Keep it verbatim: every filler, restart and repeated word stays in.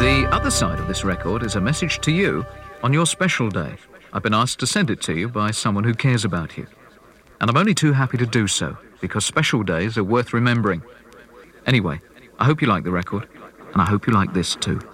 The other side of this record is a message to you on your special day. I've been asked to send it to you by someone who cares about you. And I'm only too happy to do so, because special days are worth remembering. Anyway, I hope you like the record, and I hope you like this too.